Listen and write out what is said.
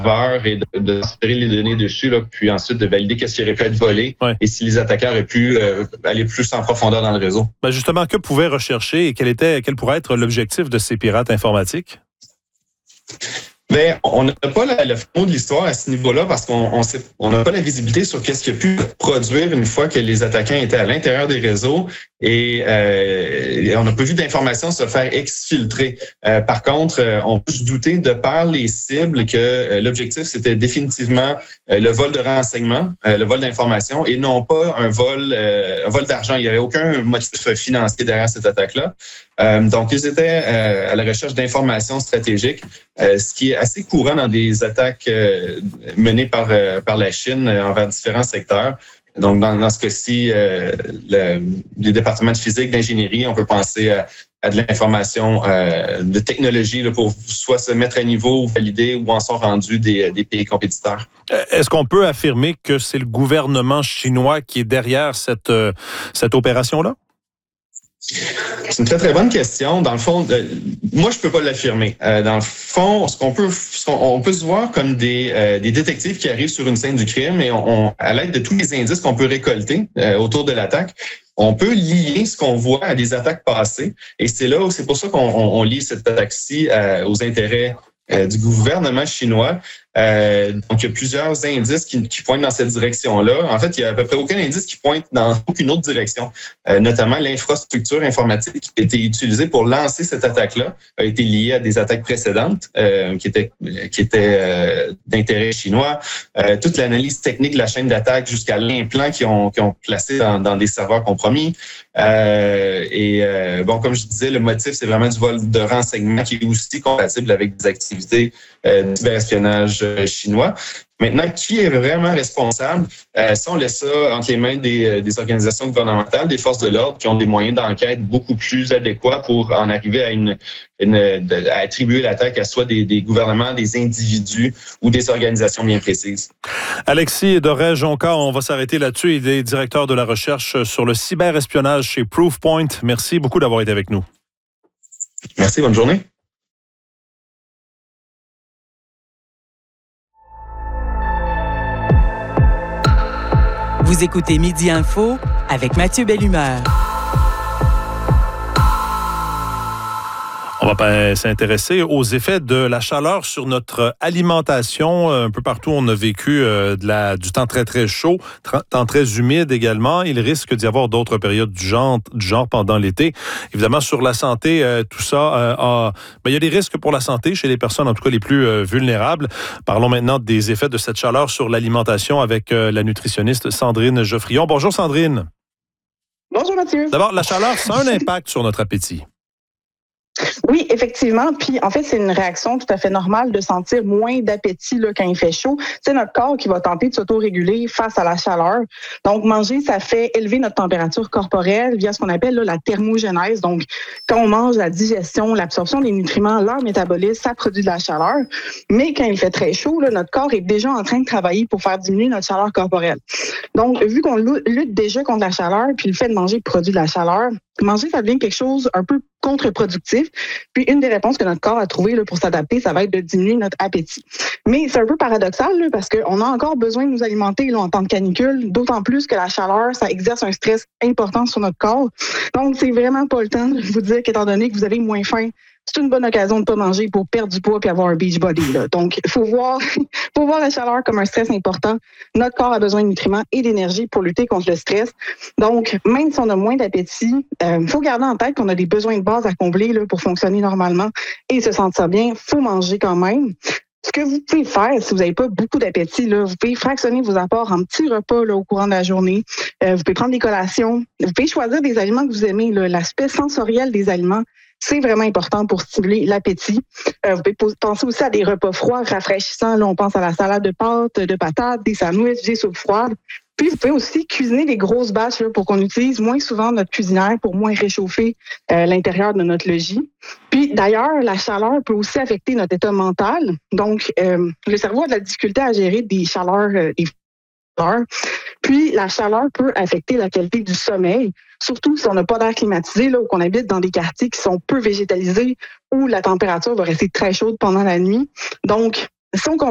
serveur et de transférer les données dessus, là, puis ensuite de valider qu'est-ce qui aurait pu être volé et si les attaquants auraient pu aller plus en profondeur dans le réseau. Ben justement, que pouvaient rechercher et quel pourrait être l'objectif de ces pirates informatiques? Bien, on n'a pas le fond de l'histoire à ce niveau-là parce qu'on n'a pas la visibilité sur qu'est-ce qui a pu produire une fois que les attaquants étaient à l'intérieur des réseaux et on n'a pas vu d'informations se faire exfiltrer. Par contre, on peut se douter de par les cibles que l'objectif, c'était définitivement le vol de renseignements, le vol d'informations et non pas un vol d'argent. Il n'y avait aucun motif financier derrière cette attaque-là. Donc, ils étaient à la recherche d'informations stratégiques, ce qui est assez courant dans des attaques menées par la Chine envers différents secteurs. Donc, dans ce cas-ci, les départements de physique, d'ingénierie, on peut penser à de l'information, de technologie là, pour soit se mettre à niveau ou valider où en sont rendus des pays compétiteurs. Est-ce qu'on peut affirmer que c'est le gouvernement chinois qui est derrière cette opération-là? C'est une très, très bonne question. Dans le fond, moi, je peux pas l'affirmer. Dans le fond, on peut se voir comme des détectives qui arrivent sur une scène du crime et à l'aide de tous les indices qu'on peut récolter autour de l'attaque, on peut lier ce qu'on voit à des attaques passées. Et c'est pour ça qu'on lie cette attaque-ci aux intérêts du gouvernement chinois. Donc, il y a plusieurs indices qui pointent dans cette direction-là. En fait, il y a à peu près aucun indice qui pointe dans aucune autre direction. Notamment, l'infrastructure informatique qui a été utilisée pour lancer cette attaque-là a été liée à des attaques précédentes qui étaient d'intérêt chinois. Toute l'analyse technique de la chaîne d'attaque jusqu'à l'implant qu'ils ont placé dans des serveurs compromis. Comme je disais, le motif, c'est vraiment du vol de renseignements qui est aussi compatible avec des activités de cyberespionnage chinois. Maintenant, qui est vraiment responsable? Si on laisse ça entre les mains des organisations gouvernementales, des forces de l'ordre qui ont des moyens d'enquête beaucoup plus adéquats pour en arriver à attribuer l'attaque à soit des gouvernements, des individus ou des organisations bien précises. Alexis Doré-Jonca, on va s'arrêter là-dessus. Il est directeur de la recherche sur le cyberespionnage chez Proofpoint. Merci beaucoup d'avoir été avec nous. Merci, bonne journée. Vous écoutez Midi Info avec Mathieu Bellumeur. On va s'intéresser aux effets de la chaleur sur notre alimentation. Un peu partout, on a vécu du temps très, très chaud, temps très humide également. Il risque d'y avoir d'autres périodes du genre pendant l'été. Évidemment, sur la santé, tout ça, il y a des risques pour la santé chez les personnes, en tout cas les plus vulnérables. Parlons maintenant des effets de cette chaleur sur l'alimentation avec la nutritionniste Sandrine Geoffrion. Bonjour Sandrine. Bonjour Mathieu. D'abord, la chaleur, ça a un impact sur notre appétit. Oui, effectivement. Puis, en fait, c'est une réaction tout à fait normale de sentir moins d'appétit là, quand il fait chaud. C'est notre corps qui va tenter de s'auto-réguler face à la chaleur. Donc, manger, ça fait élever notre température corporelle via ce qu'on appelle là, la thermogénèse. Donc, quand on mange, la digestion, l'absorption des nutriments, leur métabolisme, ça produit de la chaleur. Mais quand il fait très chaud, là, notre corps est déjà en train de travailler pour faire diminuer notre chaleur corporelle. Donc, vu qu'on lutte déjà contre la chaleur, puis le fait de manger produit de la chaleur, manger, ça devient quelque chose un peu contre-productif. Puis une des réponses que notre corps a trouvées là, pour s'adapter, ça va être de diminuer notre appétit. Mais c'est un peu paradoxal là, parce qu'on a encore besoin de nous alimenter là, en temps de canicule, d'autant plus que la chaleur, ça exerce un stress important sur notre corps. Donc, c'est vraiment pas le temps de vous dire qu'étant donné que vous avez moins faim, c'est une bonne occasion de ne pas manger pour perdre du poids et avoir un beach body. Là. Donc, il faut voir la chaleur comme un stress important. Notre corps a besoin de nutriments et d'énergie pour lutter contre le stress. Donc, même si on a moins d'appétit, faut garder en tête qu'on a des besoins de base à combler là, pour fonctionner normalement et se sentir bien. Il faut manger quand même. Ce que vous pouvez faire, si vous n'avez pas beaucoup d'appétit, là, vous pouvez fractionner vos apports en petits repas là, au courant de la journée. Vous pouvez prendre des collations. Vous pouvez choisir des aliments que vous aimez. Là. L'aspect sensoriel des aliments, c'est vraiment important pour stimuler l'appétit. Vous pouvez penser aussi à des repas froids, rafraîchissants. Là, on pense à la salade de pâtes, de patates, des sandwichs, des soupes froides. Puis, vous pouvez aussi cuisiner des grosses batches là, pour qu'on utilise moins souvent notre cuisinière pour moins réchauffer l'intérieur de notre logis. Puis, d'ailleurs, la chaleur peut aussi affecter notre état mental. Donc, le cerveau a de la difficulté à gérer des chaleurs, des chaleurs. Puis, la chaleur peut affecter la qualité du sommeil, surtout si on n'a pas d'air climatisé là, ou qu'on habite dans des quartiers qui sont peu végétalisés où la température va rester très chaude pendant la nuit. Donc, si on